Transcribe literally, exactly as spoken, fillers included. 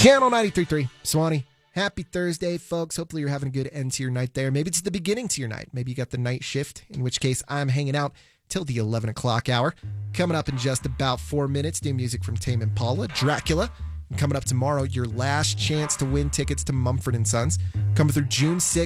Channel ninety-three point three, Swanee. Happy Thursday, folks. Hopefully you're having a good end to your night there. Maybe it's the beginning to your night. Maybe you got the night shift, in which case I'm hanging out till the eleven o'clock hour. Coming up in just about four minutes, new music from Tame Impala, Dracula. And coming up tomorrow, your last chance to win tickets to Mumford and Sons. Coming through June sixth.